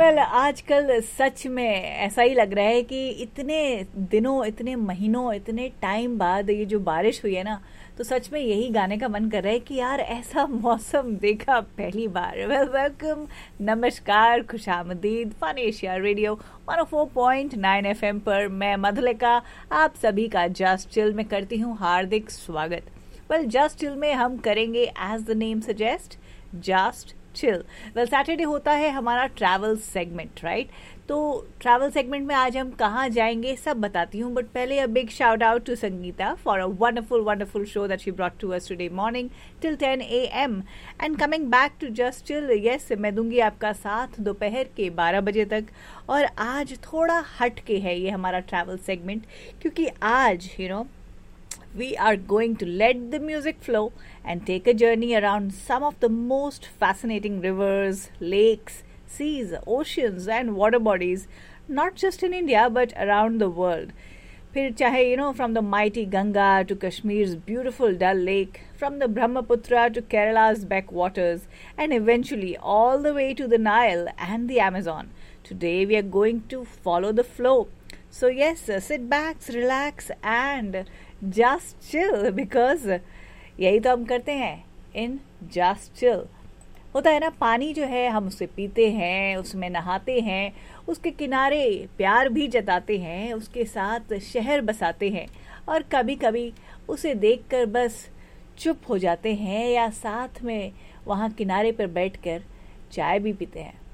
आजकल सच में ऐसा ही लग रहा है कि इतने दिनों, इतने महीनों, इतने टाइम बाद ये जो बारिश हुई है ना, तो सच में यही गाने का मन कर रहा है कि यार ऐसा मौसम देखा पहली बार। वेलकम, नमस्कार, खुशामदीद फन एशिया रेडियो 104.9 एफएम पर मैं मधुलिका आप सभी का जस्ट चिल में करती हूँ हार्दिक स्वागत। जस्ट चिल में हम करेंगे as the name suggest just chill. Saturday होता है हमारा ट्रैवल सेगमेंट, राइट? तो ट्रैवल सेगमेंट में आज हम कहाँ जाएंगे सब बताती हूँ, बट पहले a big shout out to Sangeeta for a wonderful show that she brought to us today morning till 10 AM and coming back to just chill. Yes, मैं दूंगी आपका साथ दोपहर के 12 बजे तक। और आज थोड़ा हट के है ये हमारा ट्रैवल सेगमेंट, क्योंकि आज we are going to let the music flow and take a journey around some of the most fascinating rivers, lakes, seas, oceans and water bodies, not just in India but around the world. फिर चाहे from the mighty Ganga to Kashmir's beautiful Dal Lake, from the Brahmaputra to Kerala's backwaters, and eventually all the way to the Nile and the Amazon. Today we are going to follow the flow. So yes, sit back, relax and just chill, because यही तो हम करते हैं in just chill. होता है ना, पानी जो है हम उसे पीते हैं, उसमें नहाते हैं, उसके किनारे प्यार भी जताते हैं, उसके साथ शहर बसाते हैं और कभी कभी उसे देखकर बस चुप हो जाते हैं या साथ में वहाँ किनारे पर बैठकर चाय भी पीते हैं।